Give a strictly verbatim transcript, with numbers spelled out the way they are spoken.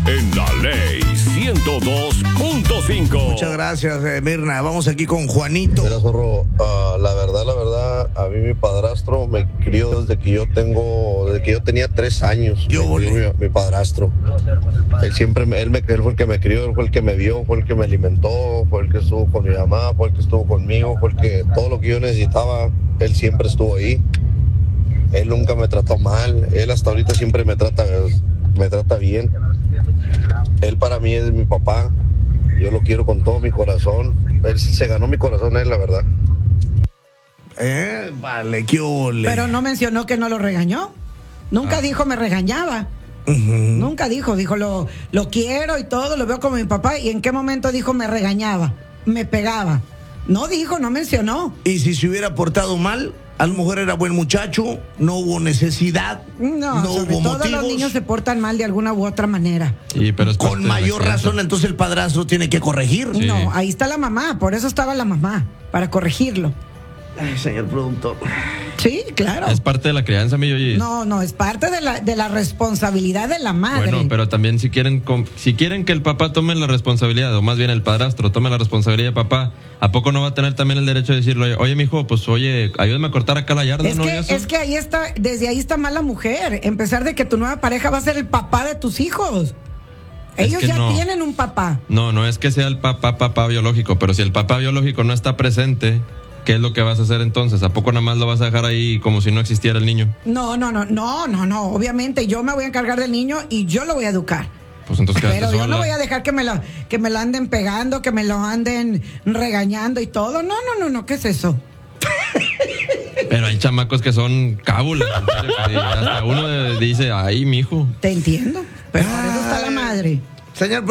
en la Ley ciento dos punto cinco. Muchas gracias, eh, Mirna. Vamos aquí con Juanito. Mira, zorro, uh, la verdad, la verdad, a mí mi padrastro me crió desde que yo tengo, desde que yo tenía tres años. Yo me crió mi, mi padrastro. Él siempre, me, él, me, él fue el que me crió, él fue el que me vio, fue el que me alimentó, fue el que estuvo con mi mamá, fue el que estuvo conmigo, fue el que todo lo que yo necesitaba, él siempre estuvo ahí. Él nunca me trató mal, él hasta ahorita siempre me trata, me trata bien. Él para mí es mi papá, yo lo quiero con todo mi corazón. Él se ganó mi corazón, él, la verdad. Eh, vale, qué ole. Pero no mencionó que no lo regañó. Nunca ah. dijo me regañaba. Uh-huh. Nunca dijo, dijo lo, lo quiero y todo, lo veo como mi papá. ¿Y en qué momento dijo me regañaba? Me pegaba. No dijo, no mencionó. ¿Y si se hubiera portado mal? A lo mejor era buen muchacho, no hubo necesidad, no, no sobre hubo todo motivos. Los niños se portan mal de alguna u otra manera. Sí, pero es con mayor razón, entonces el padrastro tiene que corregir. Sí. No, ahí está la mamá, por eso estaba la mamá, para corregirlo. Ay, señor productor. Sí, claro. Es parte de la crianza, mi Yoyi. No, no, es parte de la, de la responsabilidad de la madre. Bueno, pero también si quieren si quieren que el papá tome la responsabilidad, o más bien el padrastro tome la responsabilidad de papá, ¿a poco no va a tener también el derecho de decirle, oye, mijo, pues oye, ayúdame a cortar acá la yarda? Es, ¿no? que, es que ahí está, desde ahí está mal la mujer, empezar de que tu nueva pareja va a ser el papá de tus hijos. Ellos ya no. tienen un papá. No, no es que sea el papá, papá biológico, pero si el papá biológico no está presente, ¿qué es lo que vas a hacer entonces? ¿A poco nada más lo vas a dejar ahí como si no existiera el niño? No, no, no, no, no, no. Obviamente yo me voy a encargar del niño y yo lo voy a educar. Pues entonces, pero yo no voy a dejar que me lo que me lo anden pegando, que me lo anden regañando y todo. No, no, no, no. ¿Qué es eso? Pero hay chamacos que son cábulas. Hasta uno dice, ay, mijo. Te entiendo. Pero por eso está la madre. Señor